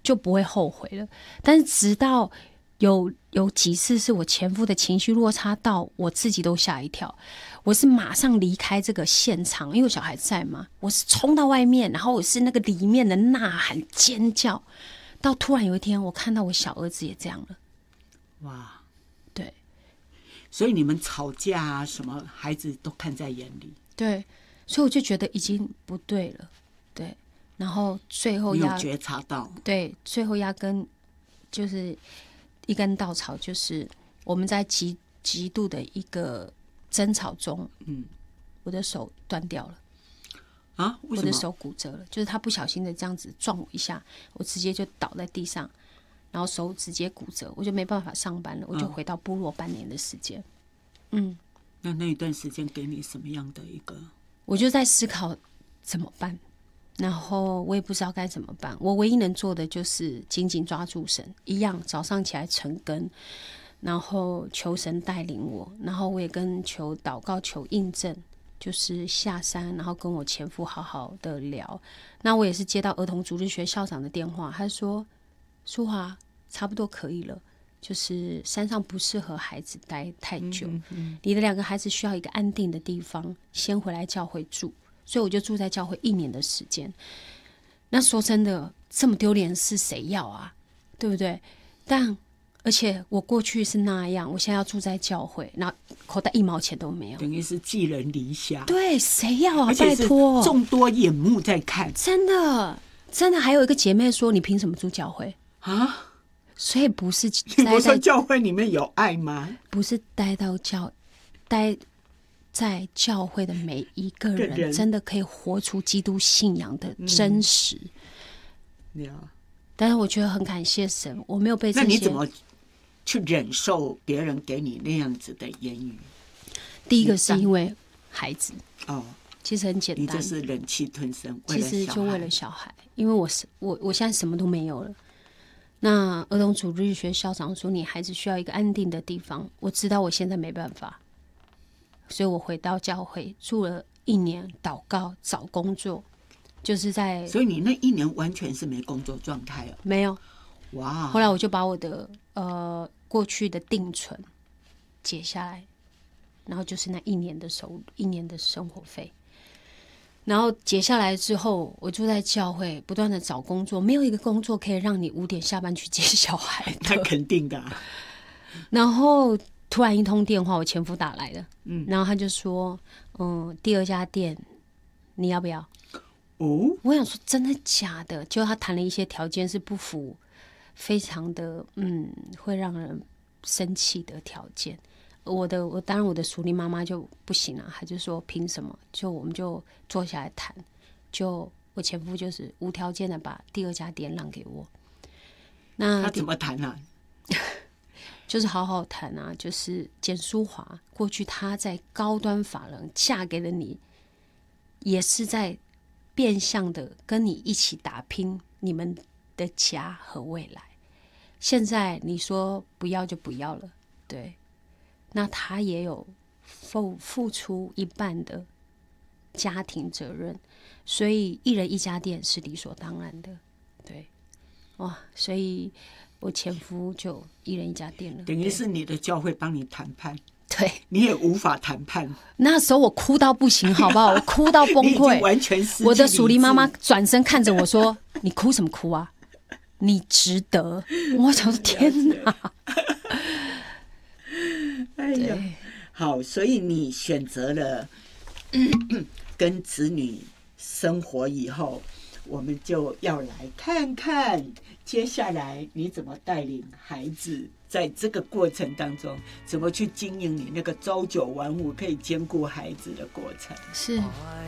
就不会后悔了。但是直到有几次是我前夫的情绪落差到我自己都吓一跳，我是马上离开这个现场，因为有小孩在嘛，我是冲到外面，然后我是那个里面的呐喊尖叫，到突然有一天我看到我小儿子也这样了。 哇， 对， 所以你们吵架啊什么，孩子都看在眼里。 对，所以我就觉得已经不对了。对，然后最后你有觉察到？ 对，最后压根就是一根稻草，就是我们在极度的一个争吵中，我的手断掉了。 啊？为什么？ 我的手骨折了，就是他不小心的这样子撞我一下，我直接就倒在地上，然后手直接骨折，我就没办法上班了，我就回到部落半年的时间。 那一段时间给你什么样的一个？ 我就在思考怎么办，然后我也不知道该怎么办。我唯一能做的就是紧紧抓住神，一样早上起来晨更，然后求神带领我，然后我也跟求祷告求印证，就是下山，然后跟我前夫好好的聊。那我也是接到儿童主日学校长的电话，他说：“淑华，差不多可以了。”就是山上不适合孩子待太久，你的2个孩子需要一个安定的地方，先回来教会住，所以我就住在教会1年的时间。那说真的，这么丢脸的事谁要啊？对不对？但而且我过去是那样，我现在要住在教会，然后口袋1毛钱都没有， 等于是寄人篱下。 对，谁要啊？ 而且是拜托， 众多眼目在看。 真的，真的，还有一个姐妹说：“你凭什么住教会啊？” 所以不是你不说教会里面有爱吗？ 不是待在教会的每一个人，真的可以活出基督信仰的真实。但是我觉得很感谢神，我没有被这些。 那你怎么去忍受别人给你那样子的言语？ 第一个是因为孩子哦， 其实很简单， 你这是忍气吞声， 其实就为了小孩，因为我现在什么都没有了。那儿童主日学校长说，你孩子需要一个安定的地方，我知道我现在没办法，所以我回到教会住了1年，祷告找工作，就是在。 所以你那1年完全是没工作状态了？ 没有。 哇！ 后来我就把我的过去的定存解下来，然后就是那1年的收入，1年的生活费。然后解下来之后，我就在教会不断的找工作，没有一个工作可以让你5点下班去接小孩的。 那肯定的。 然后突然一通电话，我前夫打来了，然后他就说：“第2家店你要不要？” 哦， 我想说真的假的？结果他谈了一些条件是不符，非常的会让人生气的条件。当然我的属灵妈妈就不行啊，她就说凭什么？我们就坐下来谈，就我前夫就是无条件的把第2家店让给我。那他怎么谈啊？ 就是好好谈啊，就是简淑华过去她在高端法人嫁给了你，也是在变相的跟你一起打拼你们的家和未来。现在你说不要就不要了，对。那他也有付出1半的家庭责任，所以1人1家店是理所当然的，对，哇！所以我前夫就1人1家店了， 等于是你的教会帮你谈判， 对， 你也无法谈判。 那时候我哭到不行，好不好？我哭到崩溃， 完全失去理智。 我的属灵妈妈转身看着我说：“你哭什么哭啊？你值得。”我想说：“天哪！” 哎呀，好，所以你选择了跟子女生活以后，我们就要来看看接下来你怎么带领孩子，在这个过程当中怎么去经营你那个朝9晚5可以兼顾孩子的过程。 是。